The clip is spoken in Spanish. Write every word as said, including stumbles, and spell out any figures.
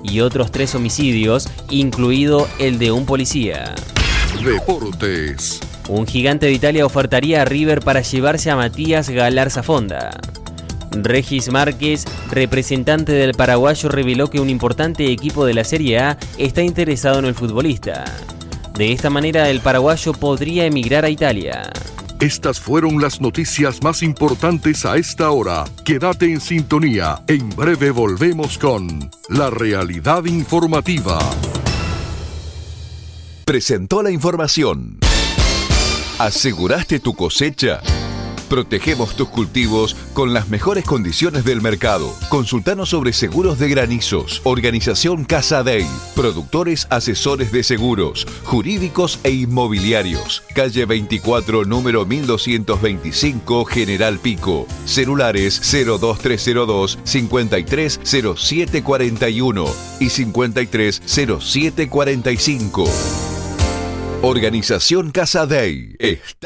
y otros tres homicidios, incluido el de un policía. Deportes. Un gigante de Italia ofertaría a River para llevarse a Matías Galarza Fonda. Regis Márquez, representante del paraguayo, reveló que un importante equipo de la Serie A está interesado en el futbolista. De esta manera, el paraguayo podría emigrar a Italia. Estas fueron las noticias más importantes a esta hora. Quédate en sintonía. En breve volvemos con La Realidad Informativa. Presentó la información. ¿Aseguraste tu cosecha? Protegemos tus cultivos con las mejores condiciones del mercado. Consultanos sobre seguros de granizos. Organización Casadei. Productores asesores de seguros, jurídicos e inmobiliarios. Calle veinticuatro, número mil doscientos veinticinco, General Pico. Celulares cero dos tres cero dos, cincuenta y tres cero siete cuarenta y uno y cincuenta y tres cero siete cuarenta y cinco. Organización Casadei. Está